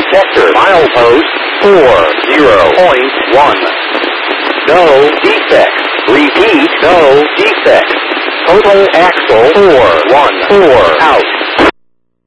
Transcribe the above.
sector. Milepost 40.1. No defects. Repeat, no defects. Total axle 414 out.